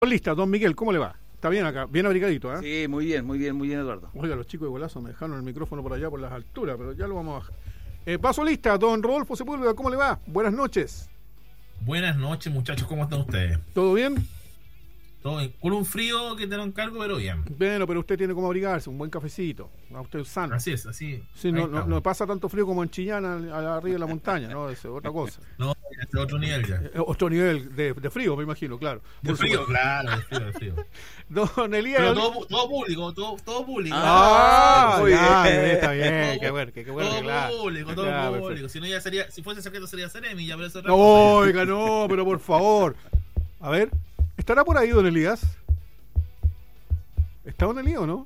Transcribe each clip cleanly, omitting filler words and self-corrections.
Lista, don Miguel, ¿cómo le va? Está bien acá, bien abrigadito, ¿eh? Sí, muy bien, Eduardo. Oiga, los chicos de Golazo me dejaron el micrófono por allá por las alturas, pero ya lo vamos a bajar. Paso lista, don Rodolfo Sepúlveda, ¿cómo le va? Buenas noches. Buenas noches, muchachos, ¿cómo están ustedes? ¿Todo bien? Todo bien. Con un frío que te lo encargo, pero bien. Bueno, pero usted tiene como abrigarse, un buen cafecito, a usted sano. Así es, así. Sí, no pasa tanto frío como en Chillán, arriba de la montaña, ¿no? Es otra cosa. No, es otro nivel ya. Otro nivel de frío, me imagino, claro. De frío, claro, de frío. Don Elías. Pero todo público, todo público. Está bien, qué bueno, todo público. Si no, ya sería, si fuese secreto sería Ceremi, ya, pero eso no, oiga, no, pero por favor. A ver, ¿estará por ahí don Elías? ¿Está don Elías o no?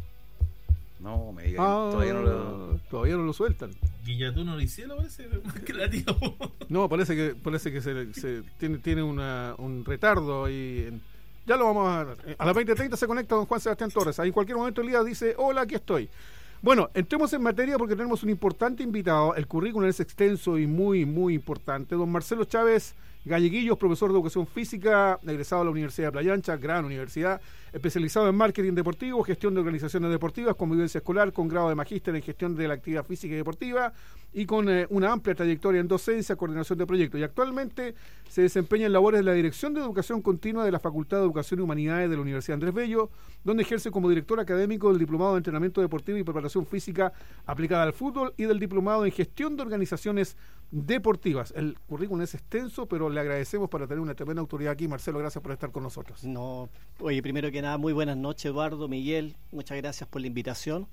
No, me diga, todavía no lo sueltan. Guillatuno Licielo parece más creativo. No, parece que se tiene un retardo ahí. Ya lo vamos a ver. A las 20:30 se conecta don Juan Sebastián Torres. Ahí en cualquier momento Elías dice, hola, aquí estoy. Bueno, entremos en materia porque tenemos un importante invitado. El currículum es extenso y muy, muy importante. Don Marcelo Chávez Galleguillos, profesor de educación física, egresado de la Universidad de Playa Ancha, gran universidad, especializado en marketing deportivo, gestión de organizaciones deportivas, convivencia escolar, con grado de magíster en gestión de la actividad física y deportiva, y con una amplia trayectoria en docencia, coordinación de proyectos. Y actualmente se desempeña en labores de la Dirección de Educación Continua de la Facultad de Educación y Humanidades de la Universidad Andrés Bello, donde ejerce como director académico del Diplomado de Entrenamiento Deportivo y Preparación Física aplicada al fútbol y del Diplomado en Gestión de Organizaciones Deportivas. El currículum es extenso, pero le agradecemos para tener una tremenda autoridad aquí. Marcelo, gracias por estar con nosotros. No, oye, primero que nada, muy buenas noches, Eduardo, Miguel, muchas gracias por la invitación.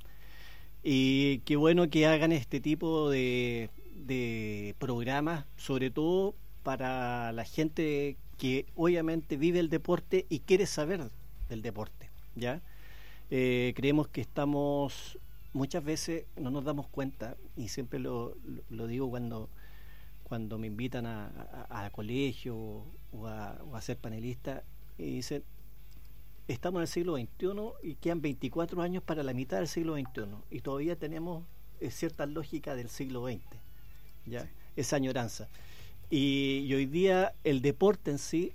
Y qué bueno que hagan este tipo de programas, sobre todo para la gente que obviamente vive el deporte y quiere saber del deporte, ¿ya? Creemos que estamos, muchas veces no nos damos cuenta, y siempre lo digo cuando me invitan a colegio o a ser panelista, y dicen, estamos en el siglo XXI y quedan 24 años para la mitad del siglo XXI y todavía tenemos cierta lógica del siglo XX, ¿ya? Esa añoranza. Y hoy día el deporte en sí,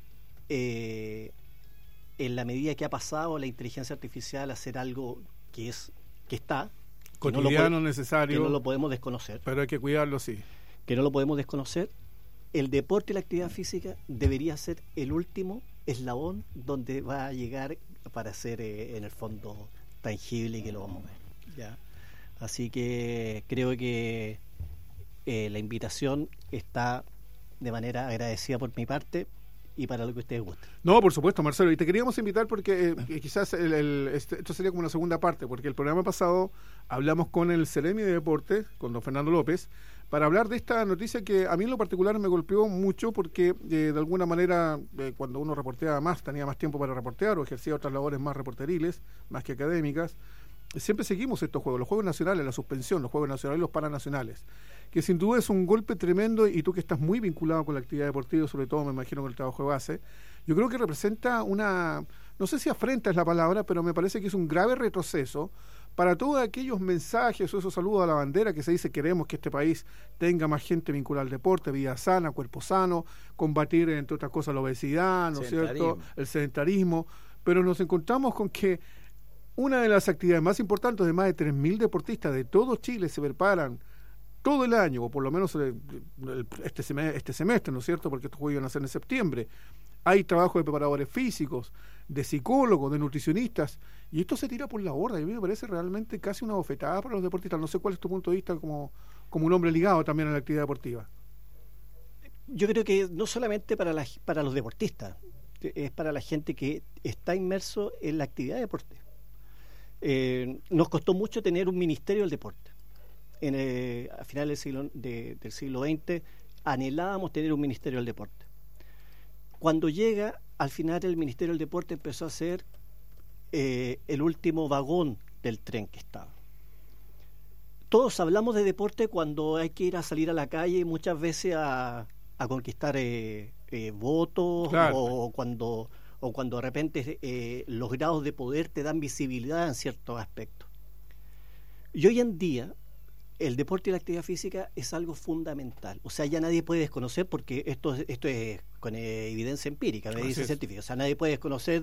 en la medida que ha pasado la inteligencia artificial a hacer algo que está cotidiano, necesario, que no lo podemos desconocer, pero hay que cuidarlo, sí, que no lo podemos desconocer. El deporte y la actividad física debería ser el último eslabón donde va a llegar para ser en el fondo tangible y que lo vamos a ver, ¿ya? Así que creo que la invitación está de manera agradecida por mi parte y para lo que ustedes gusten. No, por supuesto, Marcelo, y te queríamos invitar porque quizás esto sería como una segunda parte, porque el programa pasado hablamos con el Ceremi de Deportes, con don Fernando López, para hablar de esta noticia que a mí en lo particular me golpeó mucho porque de alguna manera cuando uno reporteaba más, tenía más tiempo para reportear o ejercía otras labores más reporteriles, más que académicas, siempre seguimos estos juegos, los Juegos Nacionales, la suspensión, los Juegos Nacionales y los Paranacionales, que sin duda es un golpe tremendo, y tú que estás muy vinculado con la actividad deportiva, sobre todo me imagino con el trabajo de base, yo creo que representa una, no sé si afrenta es la palabra, pero me parece que es un grave retroceso para todos aquellos mensajes o esos saludos a la bandera que se dice queremos que este país tenga más gente vinculada al deporte, vida sana, cuerpo sano, combatir entre otras cosas la obesidad, ¿no es cierto?, el sedentarismo, pero nos encontramos con que una de las actividades más importantes de más de 3.000 deportistas de todo Chile se preparan todo el año, o por lo menos este semestre, ¿no es cierto?, porque estos juegos iban a ser en septiembre. Hay trabajo de preparadores físicos, de psicólogos, de nutricionistas, y esto se tira por la borda, y a mí me parece realmente casi una bofetada para los deportistas. No sé cuál es tu punto de vista como un hombre ligado también a la actividad deportiva. Yo creo que no solamente para los deportistas, es para la gente que está inmerso en la actividad de deporte. Nos costó mucho tener un ministerio del deporte. A finales del siglo XX anhelábamos tener un ministerio del deporte. Cuando llega, al final el Ministerio del Deporte empezó a ser el último vagón del tren que estaba. Todos hablamos de deporte cuando hay que ir a salir a la calle, muchas veces a conquistar votos, claro, o cuando de repente los grados de poder te dan visibilidad en ciertos aspectos. Y hoy en día el deporte y la actividad física es algo fundamental. O sea, ya nadie puede desconocer, porque esto es evidencia empírica, Así evidencia es. científica. O sea, nadie puede desconocer